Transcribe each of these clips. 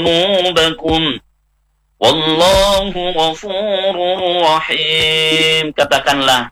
ذنوبكم والله غفور رحيم. Katakanlah,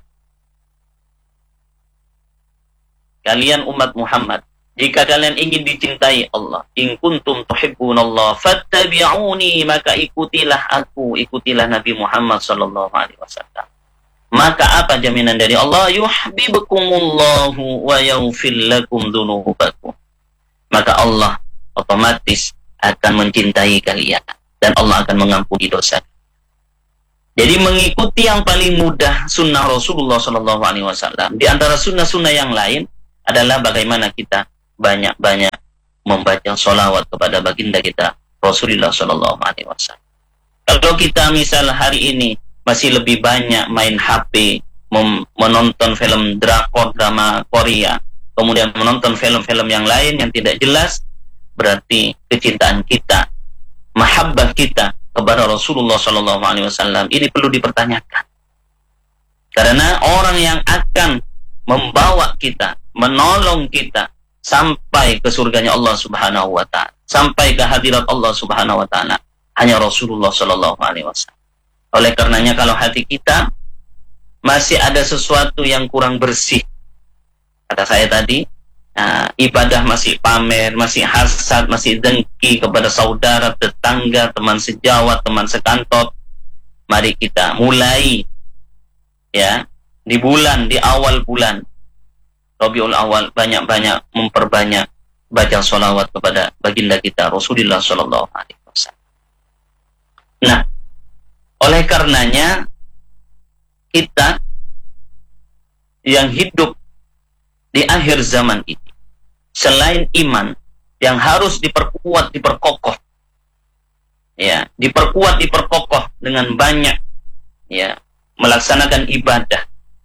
kalian umat Muhammad, jika kalian ingin dicintai Allah, in kuntum tuhibbunallah fattabi'uni, maka ikutilah aku, ikutilah Nabi Muhammad sallallahu alaihi wasallam. Maka apa jaminan dari Allah? Yuhibbukumullahu wa yaghfir lakum dzunubakum. Maka Allah otomatis akan mencintai kalian dan Allah akan mengampuni dosa. Jadi mengikuti yang paling mudah sunnah Rasulullah sallallahu alaihi wasallam. Di antara sunnah-sunnah yang lain adalah bagaimana kita banyak-banyak membaca sholawat kepada baginda kita Rasulullah sallallahu alaihi wasallam. Kalau kita misal hari ini masih lebih banyak main HP, menonton film drakor, drama Korea, kemudian menonton film-film yang lain yang tidak jelas, berarti kecintaan kita, mahabbah kita kepada Rasulullah sallallahu alaihi wasallam ini perlu dipertanyakan. Karena orang yang akan membawa kita, menolong kita sampai ke surganya Allah Subhanahu wa taala, sampai ke hadirat Allah Subhanahu wa taala, hanya Rasulullah sallallahu alaihi wasallam. Oleh karenanya kalau hati kita masih ada sesuatu yang kurang bersih, kata saya tadi, ibadah masih pamer, masih hasad, masih dengki kepada saudara, tetangga, teman sejawat, teman sekantor, mari kita mulai ya di awal bulan Rabiul Awal banyak-banyak memperbanyak baca sholawat kepada baginda kita Rasulullah sallallahu alaihi wasallam. Nah, oleh karenanya kita yang hidup di akhir zaman ini, selain iman yang harus diperkuat, diperkokoh, ya, diperkokoh dengan banyak, ya, melaksanakan ibadah,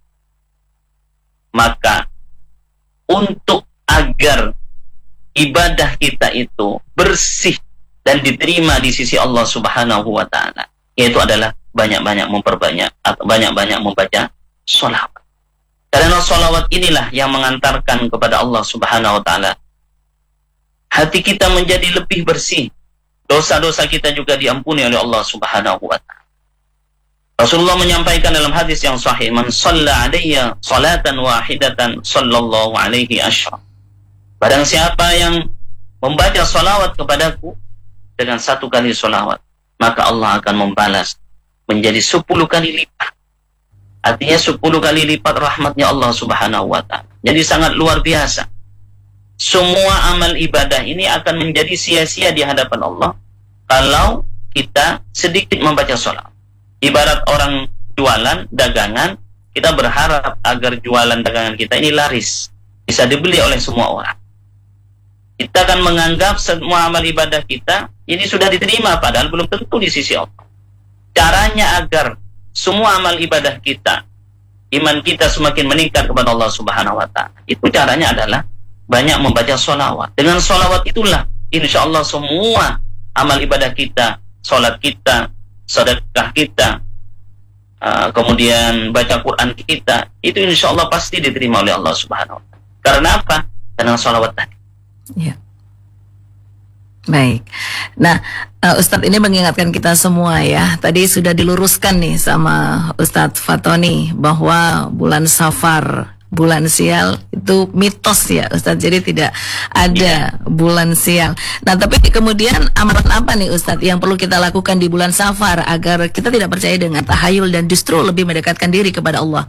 maka untuk agar ibadah kita itu bersih dan diterima di sisi Allah Subhanahu wa taala, yaitu adalah banyak-banyak memperbanyak atau banyak-banyak membaca sholawat. Karena sholawat inilah yang mengantarkan kepada Allah Subhanahu wa taala. Hati kita menjadi lebih bersih. Dosa-dosa kita juga diampuni oleh Allah Subhanahu wa taala. Rasulullah menyampaikan dalam hadis yang sahih, "Man shalla 'alayya salatan wahidatan sallallahu alaihi asyra." Barang siapa yang membaca sholawat kepadaku dengan satu kali sholawat, maka Allah akan membalas menjadi 10 kali lipat. Artinya 10 kali lipat rahmatnya Allah Subhanahu wa ta'ala. Jadi sangat luar biasa. Semua amal ibadah ini akan menjadi sia-sia di hadapan Allah kalau kita sedikit membaca sholawat. Ibarat orang jualan dagangan, kita berharap agar jualan dagangan kita ini laris, bisa dibeli oleh semua orang. Kita akan menganggap semua amal ibadah kita ini sudah diterima, padahal belum tentu di sisi Allah. Caranya agar semua amal ibadah kita, iman kita semakin meningkat kepada Allah Subhanahu wa ta'ala, itu caranya adalah banyak membaca sholawat. Dengan sholawat itulah insya Allah semua amal ibadah kita, sholat kita, sedekah kita, kemudian baca Quran kita, itu insya Allah pasti diterima oleh Allah Subhanahu wa ta'ala. Karena apa? Karena sholawat tadi. Ya. Baik. Nah, Ustadz ini mengingatkan kita semua ya. Tadi sudah diluruskan nih sama Ustadz Fatoni bahwa bulan Safar, bulan sial itu mitos ya Ustadz. Jadi tidak ada bulan sial. Nah, tapi kemudian amalan apa nih Ustadz yang perlu kita lakukan di bulan Safar agar kita tidak percaya dengan tahayul dan justru lebih mendekatkan diri kepada Allah?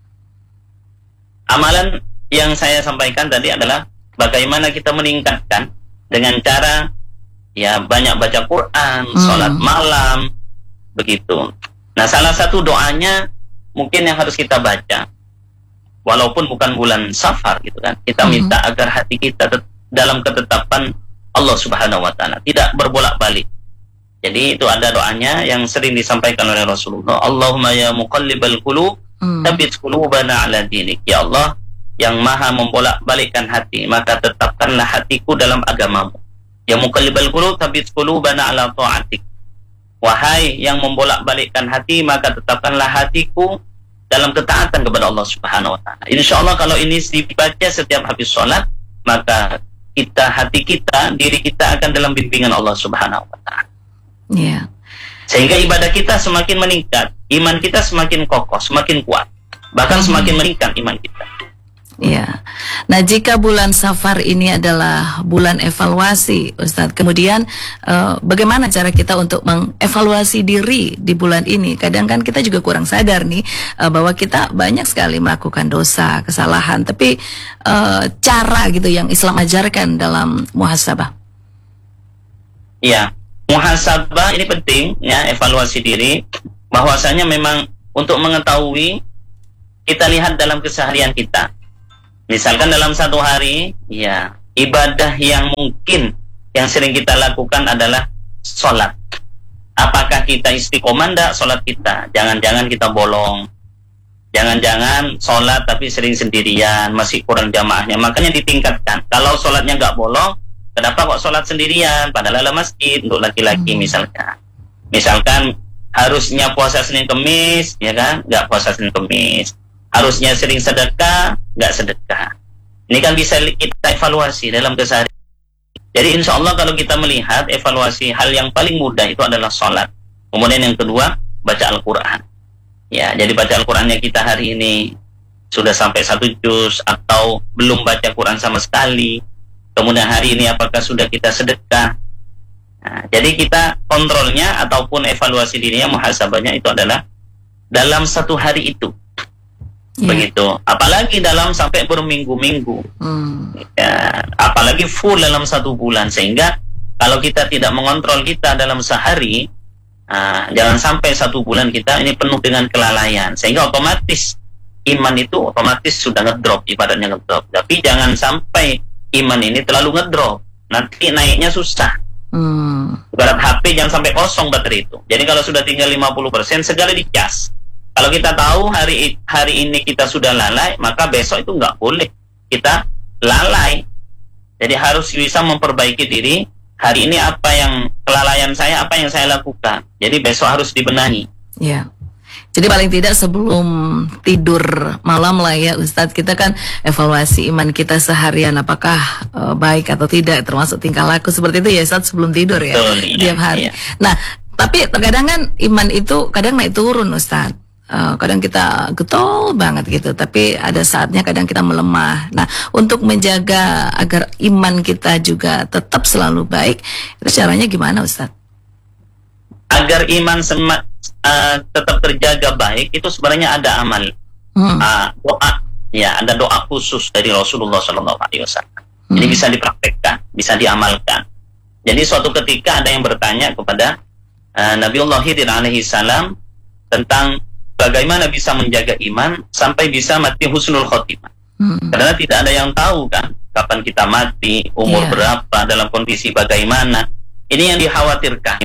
Amalan yang saya sampaikan tadi adalah bagaimana kita meningkatkan dengan cara ya banyak baca Quran, sholat malam, begitu. Nah, salah satu doanya mungkin yang harus kita baca, walaupun bukan bulan Safar gitu kan, kita minta agar hati kita dalam ketetapan Allah Subhanahu wa ta'ala, tidak berbolak-balik. Jadi itu ada doanya yang sering disampaikan oleh Rasulullah, Allahumma ya muqallibal qulub, tsabbit qulubana ala dinik. Ya Allah yang maha membolak-balikkan hati, maka tetapkanlah hatiku dalam agamamu. Ya muqallibal qulub, tsabbit qulubana ala ta'atik. Wahai yang membolak-balikkan hati, maka tetapkanlah hatiku dalam ketaatan kepada Allah Subhanahu wa ta'ala. Insya Allah kalau ini dibaca setiap habis sholat, maka kita, hati kita, diri kita akan dalam bimbingan Allah Subhanahu wa taala. Ya. Sehingga ibadah kita semakin meningkat, iman kita semakin kokoh, semakin kuat, bahkan semakin meningkat iman kita. Ya. Nah, jika bulan Safar ini adalah bulan evaluasi, Ustadz, kemudian bagaimana cara kita untuk mengevaluasi diri di bulan ini? Kadang kan kita juga kurang sadar nih bahwa kita banyak sekali melakukan dosa, kesalahan, tapi cara gitu yang Islam ajarkan dalam muhasabah. Ya, muhasabah ini penting ya, evaluasi diri, bahwasanya memang untuk mengetahui, kita lihat dalam keseharian kita. Misalkan dalam satu hari, ya, ibadah yang mungkin yang sering kita lakukan adalah sholat. Apakah kita istiqomah enggak sholat kita? Jangan-jangan kita bolong. Jangan-jangan sholat tapi sering sendirian, masih kurang jamaahnya. Makanya ditingkatkan. Kalau sholatnya nggak bolong, kenapa kok sholat sendirian? Padahal ada masjid untuk laki-laki misalkan. Misalkan harusnya puasa Senin Kemis, ya kan? Nggak puasa Senin Kemis. Harusnya sering sedekah, nggak sedekah. Ini kan bisa kita evaluasi dalam keseharian. Jadi insya Allah kalau kita melihat evaluasi, hal yang paling mudah itu adalah sholat. Kemudian yang kedua, baca Al-Quran. Ya, jadi baca Al-Qurannya kita hari ini sudah sampai 1 juz atau belum baca Quran sama sekali. Kemudian hari ini apakah sudah kita sedekah. Nah, jadi kita kontrolnya ataupun evaluasi dirinya, muhasabahnya itu adalah dalam satu hari itu. Begitu, apalagi dalam sampai berminggu-minggu, ya, apalagi full dalam 1 bulan, sehingga kalau kita tidak mengontrol kita dalam sehari, jangan sampai 1 bulan kita ini penuh dengan kelalaian, sehingga otomatis iman itu otomatis sudah ngedrop, ibaratnya ngedrop. Tapi jangan sampai iman ini terlalu ngedrop, nanti naiknya susah. Ibarat HP jangan sampai kosong baterai itu. Jadi kalau sudah tinggal 50%, segala dicas. Kalau kita tahu hari ini kita sudah lalai, maka besok itu nggak boleh kita lalai. Jadi harus bisa memperbaiki diri. Hari ini apa yang kelalaian saya, apa yang saya lakukan. Jadi besok harus dibenahi. Ya. Jadi paling tidak sebelum tidur malam lah ya Ustadz, kita kan evaluasi iman kita seharian, apakah baik atau tidak, termasuk tingkah laku seperti itu ya Ustadz sebelum tidur ya. Betul, tiap hari. Iya. Nah, tapi terkadang kan iman itu kadang naik turun Ustadz. Kadang kita getol banget gitu, tapi ada saatnya kadang kita melemah. Nah, untuk menjaga agar iman kita juga tetap selalu baik, itu caranya gimana Ustadz? Agar iman tetap terjaga baik, itu sebenarnya ada amal, doa. Ya, ada doa khusus dari Rasulullah SAW. Jadi bisa dipraktekkan, bisa diamalkan. Jadi suatu ketika ada yang bertanya kepada Nabiullah Khidir alaihi salam tentang bagaimana bisa menjaga iman sampai bisa mati husnul khotimah. Karena tidak ada yang tahu kan kapan kita mati, umur berapa, dalam kondisi bagaimana. Ini yang dikhawatirkan.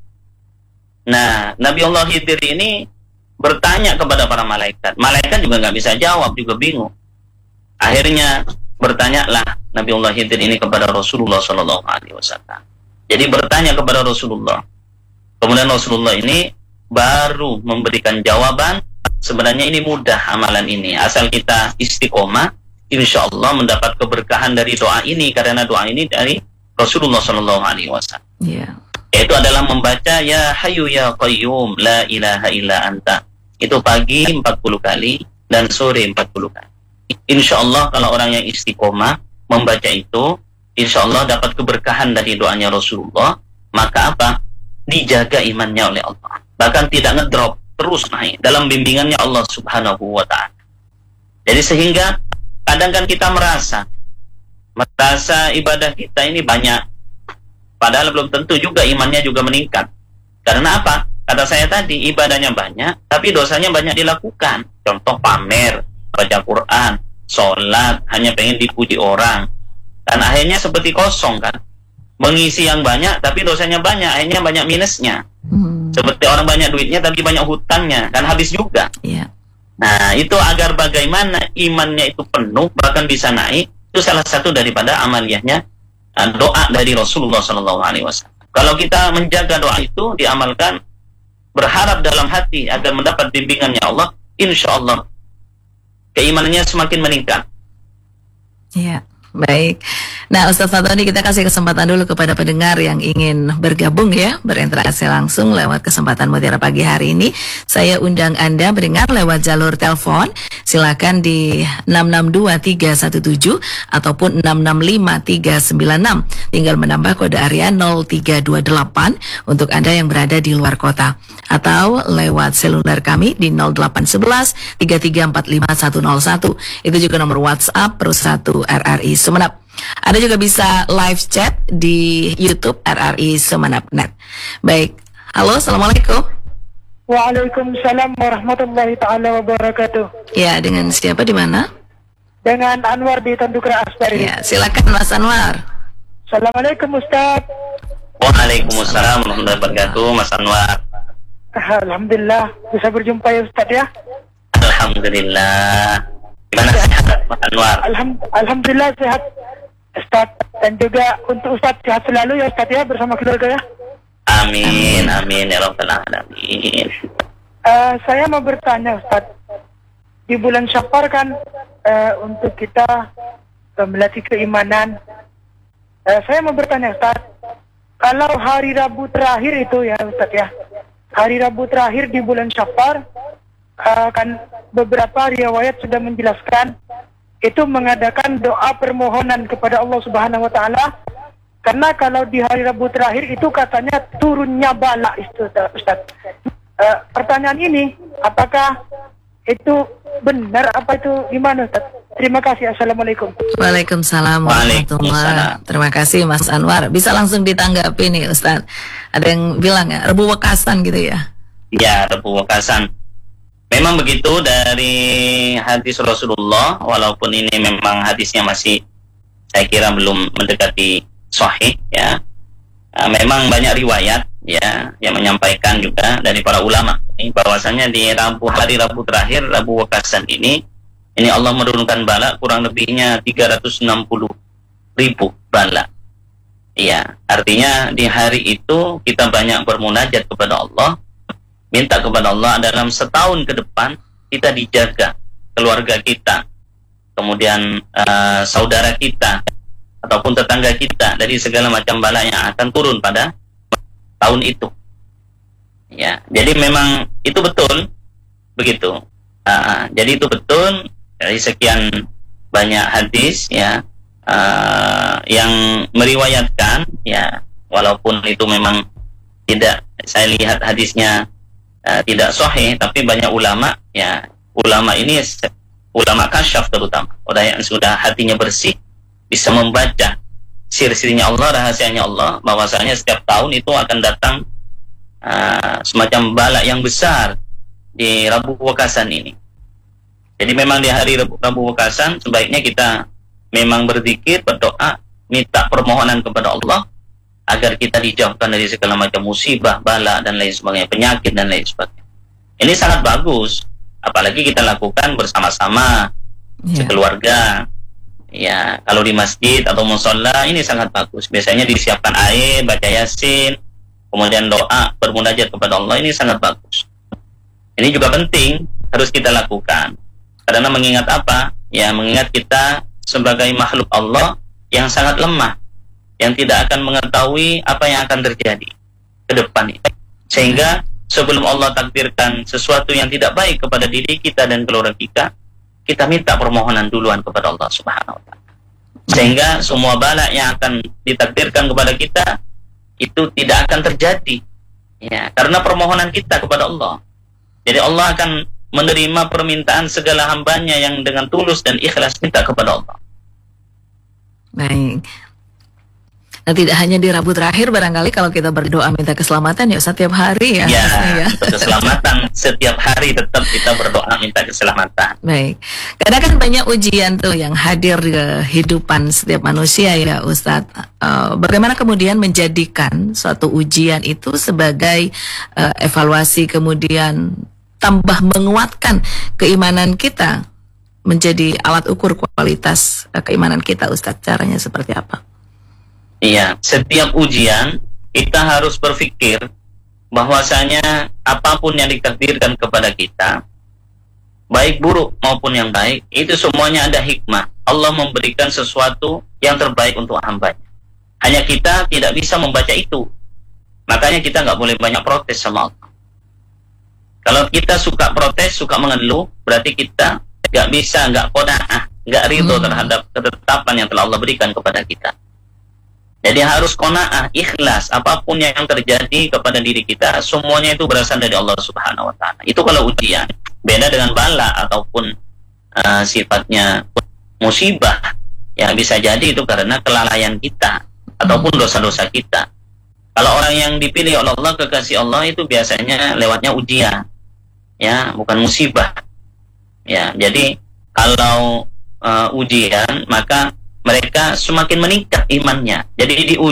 Nah, Nabiullah Khidir ini bertanya kepada para malaikat. Malaikat juga nggak bisa jawab, juga bingung. Akhirnya bertanyalah Nabiullah Khidir ini kepada Rasulullah SAW. Jadi bertanya kepada Rasulullah. Kemudian Rasulullah ini baru memberikan jawaban. Sebenarnya ini mudah amalan ini, asal kita istiqomah, insya Allah mendapat keberkahan dari doa ini, karena doa ini dari Rasulullah SAW. Yaitu adalah membaca ya Hayyu ya Qayyum la ilaha illa anta. Itu pagi 40 kali dan sore 40 kali. Insya Allah kalau orang yang istiqomah membaca itu, insya Allah dapat keberkahan dari doanya Rasulullah. Maka apa? Dijaga imannya oleh Allah, bahkan tidak ngedrop, terus naik dalam bimbingannya Allah Subhanahu wa ta'ala. Jadi sehingga kadang kan kita merasa ibadah kita ini banyak, padahal belum tentu juga imannya juga meningkat. Karena apa? Kata saya tadi, ibadahnya banyak tapi dosanya banyak dilakukan. Contoh pamer, baca Quran, sholat, hanya pengen dipuji orang, dan akhirnya seperti kosong kan. Mengisi yang banyak tapi dosanya banyak, akhirnya banyak minusnya. Seperti orang banyak duitnya tapi banyak hutangnya, kan habis juga. Nah, itu agar bagaimana imannya itu penuh bahkan bisa naik, itu salah satu daripada amaliyahnya doa dari Rasulullah SAW. Kalau kita menjaga doa itu, diamalkan, berharap dalam hati agar mendapat bimbingannya Allah, insya Allah keimanannya semakin meningkat. Baik. Nah, Ustadz Fatoni, kita kasih kesempatan dulu kepada pendengar yang ingin bergabung ya, berinteraksi langsung lewat kesempatan Mutiara Pagi hari ini. Saya undang Anda mendengar lewat jalur telepon. Silakan di 662317 ataupun 665396. Tinggal menambah kode area 0328 untuk Anda yang berada di luar kota. Atau lewat seluler kami di 0811 3345101. Itu juga nomor WhatsApp Pro1 RRI Sumeneb. Anda juga bisa live chat di YouTube RRI Sumeneb.net. Baik, halo, assalamualaikum. Waalaikumsalam warahmatullahi taala wabarakatuh. Ya, dengan siapa di mana? Dengan Anwar di Tandukra Aspari. Ya, silakan Mas Anwar. Assalamualaikum Ustaz. Waalaikumsalam warahmatullahi wabarakatuh, Mas Anwar. Alhamdulillah bisa berjumpa ya Ustaz ya. Alhamdulillah. Gimana sehat Mas Anwar? Alhamdulillah sehat Ustaz, dan juga untuk Ustaz sehat selalu ya Ustaz ya, bersama keluarga ya. Amin, amin ya rabbal alamin. Saya mau bertanya Ustaz, di bulan Syafar kan untuk kita melatih keimanan. Saya mau bertanya Ustaz, kalau hari Rabu terakhir itu ya Ustaz ya, hari Rabu terakhir di bulan Syafar, kan beberapa riwayat sudah menjelaskan itu mengadakan doa permohonan kepada Allah Subhanahu wa taala, karena kalau di hari Rabu terakhir itu katanya turunnya bala itu Ustaz. Pertanyaan ini apakah itu benar, apa itu gimana Ustaz? Terima kasih. Assalamualaikum. Waalaikumsalam warahmatullahi. Terima kasih Mas Anwar. Bisa langsung ditanggapi nih Ustaz. Ada yang bilang ya, Rebu Wekasan gitu ya? Ya, Rebu Wekasan. Memang begitu dari hadis Rasulullah, walaupun ini memang hadisnya masih saya kira belum mendekati sahih ya. Memang banyak riwayat ya yang menyampaikan juga dari para ulama ini bahwasanya di hari Rabu terakhir, Rabu Wekasan ini Allah menurunkan bala kurang lebihnya 360.000 bala. Iya, artinya di hari itu kita banyak bermunajat kepada Allah, minta kepada Allah dalam setahun ke depan kita dijaga, keluarga kita, kemudian saudara kita ataupun tetangga kita dari segala macam bala yang akan turun pada tahun itu. Ya, jadi memang itu betul begitu. Jadi itu betul dari sekian banyak hadis ya yang meriwayatkan ya, walaupun itu memang tidak, saya lihat hadisnya tidak sahih, tapi banyak ulama ya, ulama ini ulama kasyaf terutama, orang yang sudah hatinya bersih, bisa membaca sir-sirnya Allah, rahasianya Allah, bahwasanya setiap tahun itu akan datang semacam bala yang besar di Rabu Wekasan ini. Jadi memang di hari Rabu Wekasan sebaiknya kita memang berzikir, berdoa, minta permohonan kepada Allah agar kita dijauhkan dari segala macam musibah, bala dan lain sebagainya, penyakit dan lain sebagainya. Ini sangat bagus, apalagi kita lakukan bersama-sama sekeluarga. Ya, kalau di masjid atau musholla ini sangat bagus. Biasanya disiapkan air, baca yasin, kemudian doa, bermunajat kepada Allah, ini sangat bagus. Ini juga penting, harus kita lakukan. Karena mengingat apa? Ya, mengingat kita sebagai makhluk Allah yang sangat lemah, yang tidak akan mengetahui apa yang akan terjadi ke depan ini. Sehingga sebelum Allah takdirkan sesuatu yang tidak baik kepada diri kita dan keluarga kita, kita minta permohonan duluan kepada Allah Subhanahu wa taala. Sehingga semua bala yang akan ditakdirkan kepada kita itu tidak akan terjadi. Ya, karena permohonan kita kepada Allah. Jadi Allah akan menerima permintaan segala hambanya yang dengan tulus dan ikhlas minta kepada Allah. Baik. Nah, tidak hanya di Rabu terakhir, barangkali kalau kita berdoa minta keselamatan ya setiap hari ya. Ya, keselamatan setiap hari tetap kita berdoa minta keselamatan. Baik. Karena kan banyak ujian tuh yang hadir di kehidupan setiap manusia ya Ustadz. Bagaimana kemudian menjadikan suatu ujian itu sebagai evaluasi, kemudian tambah menguatkan keimanan kita, menjadi alat ukur kualitas keimanan kita Ustadz. Caranya seperti apa? Iya, setiap ujian kita harus berpikir bahwasanya apapun yang ditakdirkan kepada kita, baik buruk maupun yang baik, itu semuanya ada hikmah. Allah memberikan sesuatu yang terbaik untuk hambanya. Hanya kita tidak bisa membaca itu. Makanya kita nggak boleh banyak protes sama Allah. Kalau kita suka protes, suka mengeluh, berarti kita nggak bisa, nggak qanaah, nggak ridho terhadap ketetapan yang telah Allah berikan kepada kita. Jadi harus qanaah, ikhlas, apapun yang terjadi kepada diri kita, semuanya itu berasal dari Allah Subhanahu Wa Taala. Itu kalau ujian. Beda dengan bala ataupun sifatnya musibah, ya bisa jadi itu karena kelalaian kita ataupun dosa-dosa kita. Kalau orang yang dipilih oleh Allah, kekasih Allah, itu biasanya lewatnya ujian, ya, bukan musibah. Ya, jadi kalau ujian, maka mereka semakin meningkat imannya. Jadi